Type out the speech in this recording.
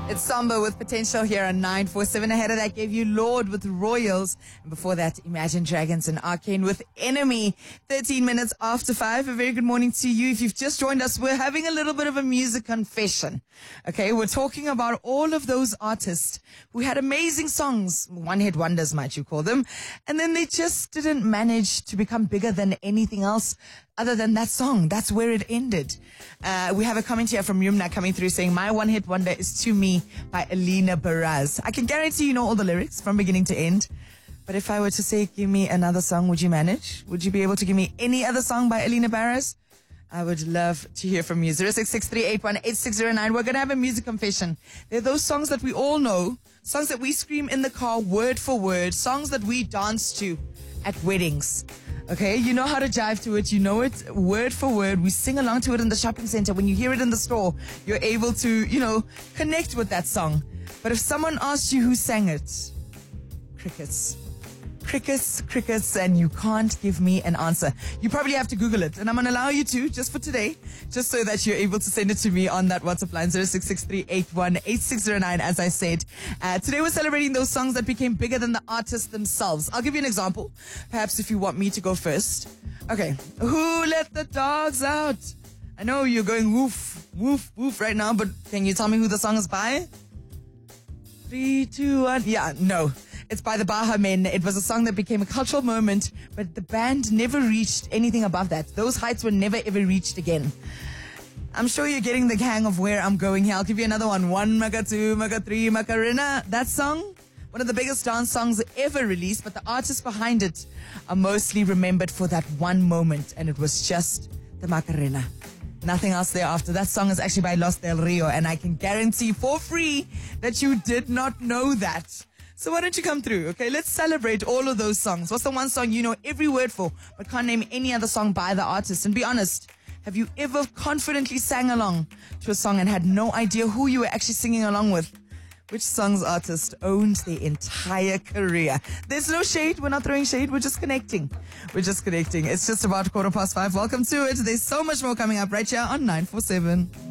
It's Samba with Potential here on 947. Ahead of that gave you Lord with Royals. And before that, Imagine Dragons and Arcane with Enemy. 13 minutes after 5. A very good morning to you. If you've just joined us, we're having a little bit of a music confession. Okay, we're talking about all of those artists who had amazing songs, one-hit wonders might you call them, and then they just didn't manage to become bigger than anything else other than that song. That's where it ended. We have a comment here from Yumna coming through saying, my one-hit wonder is To Me by Alina Baraz. I can guarantee you know all the lyrics from beginning to end. But if I were to say, give me another song, would you manage? Would you be able to give me any other song by Alina Baraz? I would love to hear from you. 0663818609. We're going to have a music confession. They're those songs that we all know, songs that we scream in the car word for word, songs that we dance to at weddings. Okay, you know how to jive to it. You know it word for word. We sing along to it in the shopping center. When you hear it in the store, you're able to, connect with that song. But if someone asked you who sang it, crickets, and you can't give me an answer, you probably have to Google it. And I'm going to allow you to, just for today, just so that you're able to send it to me on that WhatsApp line, 0663818609, as I said. Today we're celebrating those songs that became bigger than the artists themselves. I'll give you an example, perhaps if you want me to go first. Okay, Who Let the Dogs Out? I know you're going woof, woof, woof right now, but can you tell me who the song is by? 3, 2, 1. Yeah, no. It's by the Baha Men. It was a song that became a cultural moment, but the band never reached anything above that. Those heights were never ever reached again. I'm sure you're getting the hang of where I'm going here. I'll give you another one. 1, Maka 2, Maka 3, Macarena. That song, one of the biggest dance songs ever released, but the artists behind it are mostly remembered for that one moment, and it was just the Macarena. Nothing else thereafter. That song is actually by Los Del Rio, and I can guarantee for free that you did not know that. So why don't you come through, okay? Let's celebrate all of those songs. What's the one song you know every word for, but can't name any other song by the artist? And be honest, have you ever confidently sang along to a song and had no idea who you were actually singing along with? Which song's artist owned their entire career? There's no shade. We're not throwing shade. We're just connecting. It's just about 5:15. Welcome to it. There's so much more coming up right here on 947.